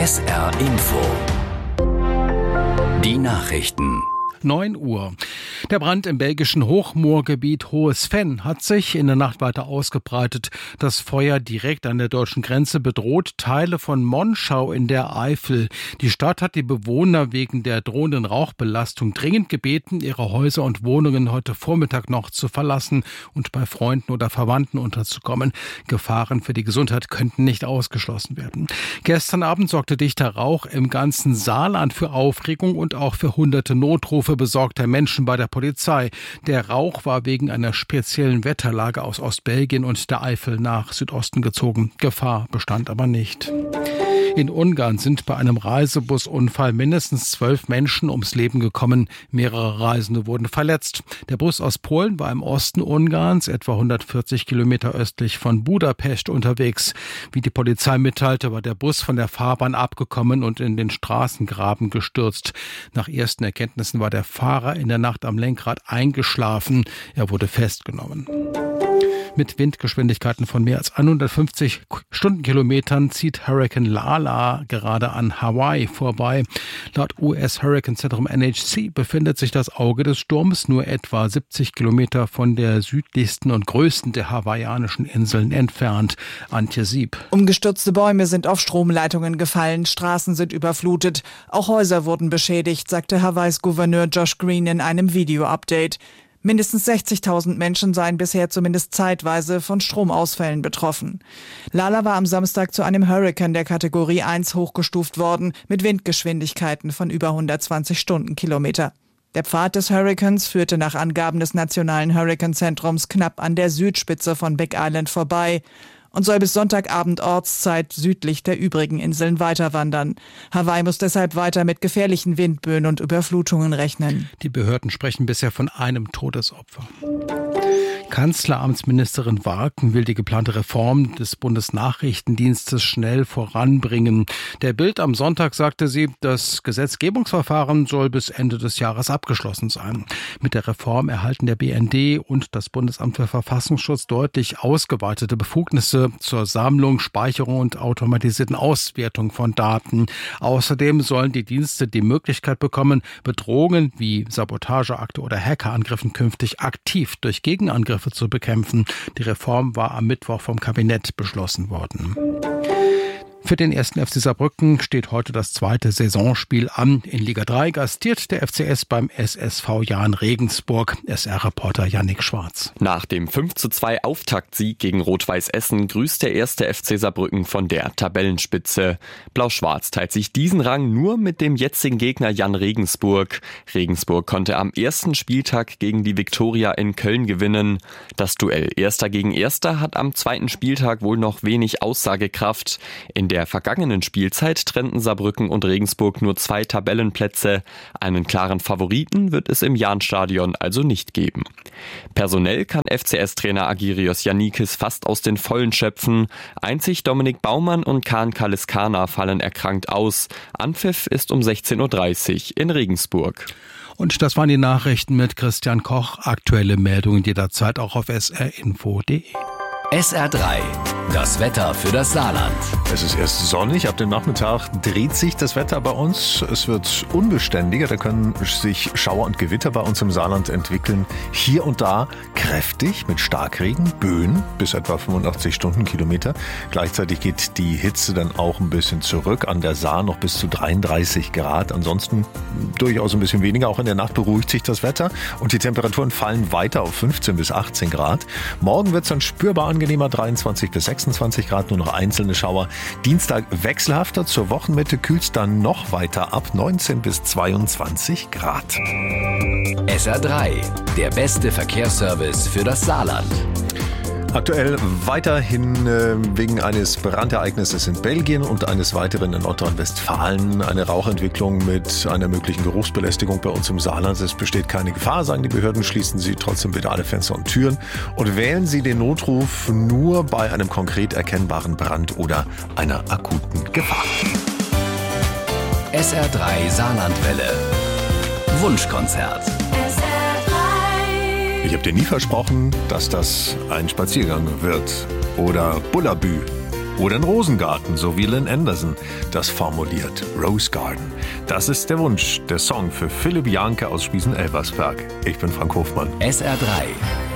SR Info. Die Nachrichten. 9 Uhr. Der Brand im belgischen Hochmoorgebiet Hohes Venn hat sich in der Nacht weiter ausgebreitet. Das Feuer direkt an der deutschen Grenze bedroht Teile von Monschau in der Eifel. Die Stadt hat die Bewohner wegen der drohenden Rauchbelastung dringend gebeten, ihre Häuser und Wohnungen heute Vormittag noch zu verlassen und bei Freunden oder Verwandten unterzukommen. Gefahren für die Gesundheit könnten nicht ausgeschlossen werden. Gestern Abend sorgte dichter Rauch im ganzen Saarland für Aufregung und auch für hunderte Notrufe besorgter Menschen bei der Polizei. Der Rauch war wegen einer speziellen Wetterlage aus Ostbelgien und der Eifel nach Südosten gezogen. Gefahr bestand aber nicht. In Ungarn sind bei einem Reisebusunfall mindestens 12 Menschen ums Leben gekommen. Mehrere Reisende wurden verletzt. Der Bus aus Polen war im Osten Ungarns, etwa 140 Kilometer östlich von Budapest unterwegs. Wie die Polizei mitteilte, war der Bus von der Fahrbahn abgekommen und in den Straßengraben gestürzt. Nach ersten Erkenntnissen war der Fahrer in der Nacht am Lenkrad eingeschlafen. Er wurde festgenommen. Mit Windgeschwindigkeiten von mehr als 150 Stundenkilometern zieht Hurrikan Lala gerade an Hawaii vorbei. Laut US-Hurrikanzentrum NHC befindet sich das Auge des Sturms nur etwa 70 Kilometer von der südlichsten und größten der hawaiianischen Inseln entfernt. Antje Sieb. Umgestürzte Bäume sind auf Stromleitungen gefallen, Straßen sind überflutet, auch Häuser wurden beschädigt, sagte Hawaiis Gouverneur Josh Green in einem Video-Update. Mindestens 60.000 Menschen seien bisher zumindest zeitweise von Stromausfällen betroffen. Lala war am Samstag zu einem Hurrikan der Kategorie 1 hochgestuft worden, mit Windgeschwindigkeiten von über 120 Stundenkilometer. Der Pfad des Hurrikans führte nach Angaben des Nationalen Hurrikanzentrums knapp an der Südspitze von Big Island vorbei und soll bis Sonntagabend Ortszeit südlich der übrigen Inseln weiterwandern. Hawaii muss deshalb weiter mit gefährlichen Windböen und Überflutungen rechnen. Die Behörden sprechen bisher von einem Todesopfer. Kanzleramtsministerin Warken will die geplante Reform des Bundesnachrichtendienstes schnell voranbringen. Der Bild am Sonntag sagte sie, das Gesetzgebungsverfahren soll bis Ende des Jahres abgeschlossen sein. Mit der Reform erhalten der BND und das Bundesamt für Verfassungsschutz deutlich ausgeweitete Befugnisse zur Sammlung, Speicherung und automatisierten Auswertung von Daten. Außerdem sollen die Dienste die Möglichkeit bekommen, Bedrohungen wie Sabotageakte oder Hackerangriffen künftig aktiv durch Gegenangriffe zu bekämpfen. Die Reform war am Mittwoch vom Kabinett beschlossen worden. Für den 1. FC Saarbrücken steht heute das zweite Saisonspiel an. In Liga 3 gastiert der FCS beim SSV Jahn Regensburg. SR-Reporter Yannick Schwarz. Nach dem 5:2 Auftaktsieg gegen Rot-Weiß Essen grüßt der 1. FC Saarbrücken von der Tabellenspitze. Blau-Schwarz teilt sich diesen Rang nur mit dem jetzigen Gegner Jahn Regensburg. Regensburg konnte am ersten Spieltag gegen die Viktoria in Köln gewinnen. Das Duell Erster gegen Erster hat am zweiten Spieltag wohl noch wenig Aussagekraft. In der vergangenen Spielzeit trennten Saarbrücken und Regensburg nur 2 Tabellenplätze. Einen klaren Favoriten wird es im Jahnstadion also nicht geben. Personell kann FCS-Trainer Agirios Yannikis fast aus den Vollen schöpfen. Einzig Dominik Baumann und Kaan Kaliskana fallen erkrankt aus. Anpfiff ist um 16:30 Uhr in Regensburg. Und das waren die Nachrichten mit Christian Koch. Aktuelle Meldungen jederzeit auch auf srinfo.de. SR3, das Wetter für das Saarland. Es ist erst sonnig, ab dem Nachmittag dreht sich das Wetter bei uns. Es wird unbeständiger, da können sich Schauer und Gewitter bei uns im Saarland entwickeln. Hier und da kräftig mit Starkregen, Böen bis etwa 85 Stundenkilometer. Gleichzeitig geht die Hitze dann auch ein bisschen zurück, an der Saar noch bis zu 33 Grad. Ansonsten durchaus ein bisschen weniger, auch in der Nacht beruhigt sich das Wetter und die Temperaturen fallen weiter auf 15 bis 18 Grad. Morgen wird es dann spürbar angenehmer, 23 bis 26 Grad, nur noch einzelne Schauer. Dienstag wechselhafter, zur Wochenmitte kühlt es dann noch weiter ab, 19 bis 22 Grad. SR3, der beste Verkehrsservice für das Saarland. Aktuell weiterhin wegen eines Brandereignisses in Belgien und eines weiteren in Nordrhein-Westfalen eine Rauchentwicklung mit einer möglichen Geruchsbelästigung bei uns im Saarland. Es besteht keine Gefahr, sagen die Behörden. Schließen Sie trotzdem bitte alle Fenster und Türen und wählen Sie den Notruf nur bei einem konkret erkennbaren Brand oder einer akuten Gefahr. SR3 Saarlandwelle. Wunschkonzert. Ich habe dir nie versprochen, dass das ein Spaziergang wird oder Bullabü. Oder ein Rosengarten, so wie Lynn Anderson das formuliert. Rose Garden. Das ist der Wunsch, der Song für Philipp Janke aus Spießen-Elversberg. Ich bin Frank Hofmann. SR3